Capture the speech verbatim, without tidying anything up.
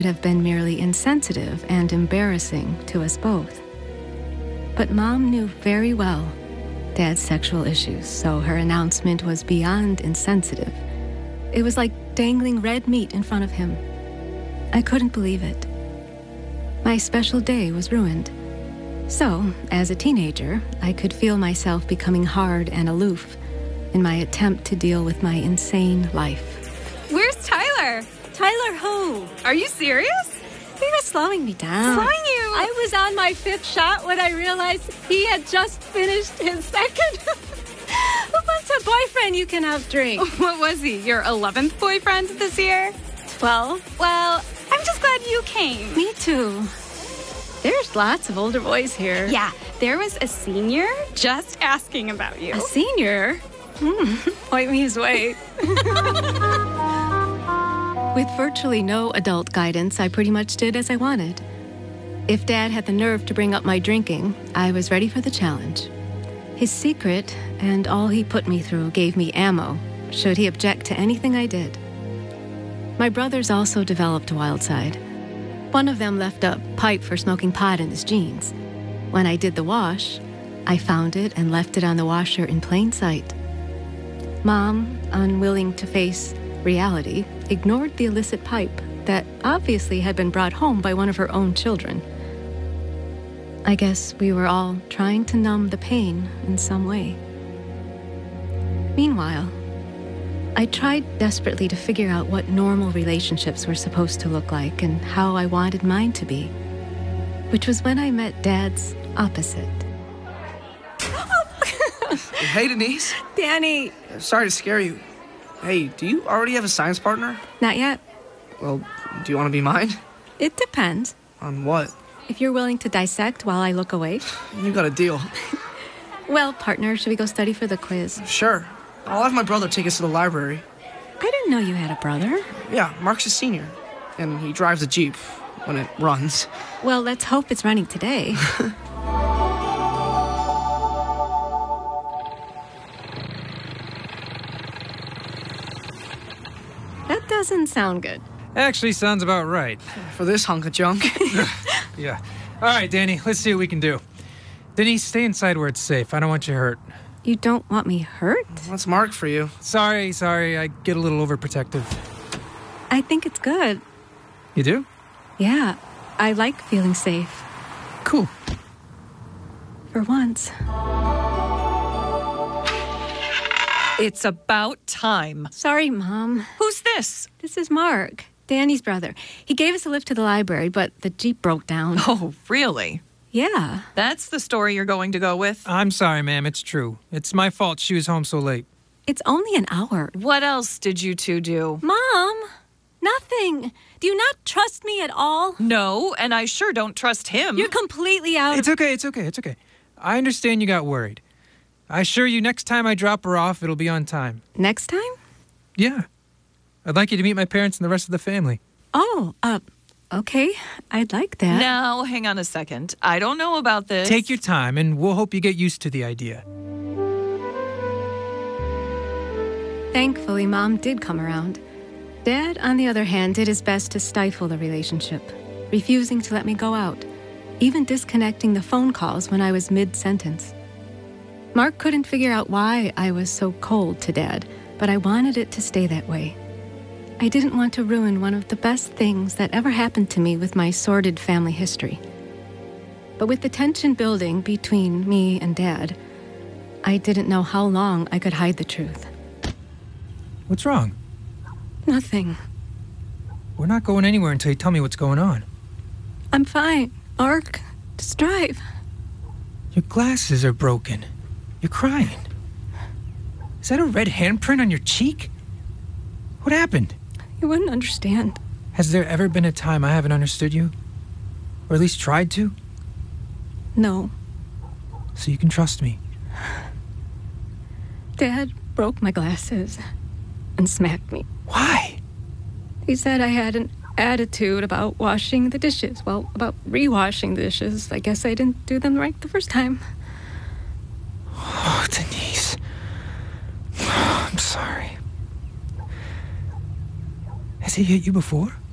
have been merely insensitive and embarrassing to us both. But Mom knew very well Dad's sexual issues, so her announcement was beyond insensitive. It was like dangling red meat in front of him. I couldn't believe it. My special day was ruined. So, as a teenager, I could feel myself becoming hard and aloof in my attempt to deal with my insane life. Where's Tyler? Tyler who? Are you serious? He was slowing me down. Slowing you? I was on my fifth shot when I realized he had just finished his second. What's a boyfriend you can outdrink? What was he, your eleventh boyfriend this year? Twelve. Well, I'm just glad you came. Me too. There's lots of older boys here. Yeah, there was a senior just asking about you. A senior? Hmm. Point me his way. With virtually no adult guidance, I pretty much did as I wanted. If Dad had the nerve to bring up my drinking, I was ready for the challenge. His secret and all he put me through gave me ammo, should he object to anything I did. My brothers also developed a wild side. One of them left a pipe for smoking pot in his jeans. When I did the wash, I found it and left it on the washer in plain sight. Mom, unwilling to face reality, ignored the illicit pipe that obviously had been brought home by one of her own children. I guess we were all trying to numb the pain in some way. Meanwhile, I tried desperately to figure out what normal relationships were supposed to look like and how I wanted mine to be, which was when I met Dad's opposite. Hey, Denise. Danny. Sorry to scare you. Hey, do you already have a science partner? Not yet. Well, do you want to be mine? It depends. On what? If you're willing to dissect while I look away. You got a deal. Well, partner, should we go study for the quiz? Sure. I'll have my brother take us to the library. I didn't know you had a brother. Yeah, Mark's a senior. And he drives a Jeep when it runs. Well, let's hope it's running today. That doesn't sound good. Actually, sounds about right. For this hunk of junk. Yeah. All right, Danny, let's see what we can do. Denise, stay inside where it's safe. I don't want you hurt. You don't want me hurt? What's Mark for you? Sorry, sorry. I get a little overprotective. I think it's good. You do? Yeah. I like feeling safe. Cool. For once. It's about time. Sorry, Mom. Who's this? This is Mark, Danny's brother. He gave us a lift to the library, but the Jeep broke down. Oh, really? Yeah. That's the story you're going to go with? I'm sorry, ma'am. It's true. It's my fault she was home so late. It's only an hour. What else did you two do? Mom! Nothing. Do you not trust me at all? No, and I sure don't trust him. You're completely out It's of... okay, it's okay, it's okay. I understand you got worried. I assure you next time I drop her off, it'll be on time. Next time? Yeah. I'd like you to meet my parents and the rest of the family. Oh, uh, okay. I'd like that. Now, hang on a second. I don't know about this. Take your time, and we'll hope you get used to the idea. Thankfully, Mom did come around. Dad, on the other hand, did his best to stifle the relationship, refusing to let me go out, even disconnecting the phone calls when I was mid-sentence. Mark couldn't figure out why I was so cold to Dad, but I wanted it to stay that way. I didn't want to ruin one of the best things that ever happened to me with my sordid family history. But with the tension building between me and Dad, I didn't know how long I could hide the truth. What's wrong? Nothing. We're not going anywhere until you tell me what's going on. I'm fine. Mark, just drive. Your glasses are broken. You're crying. Is that a red handprint on your cheek? What happened? You wouldn't understand. Has there ever been a time I haven't understood you? Or at least tried to? No. So you can trust me. Dad broke my glasses and smacked me. Why? He said I had an attitude about washing the dishes. Well, about rewashing the dishes. I guess I didn't do them right the first time. Oh, Denise. I'm sorry. Has he hit you before?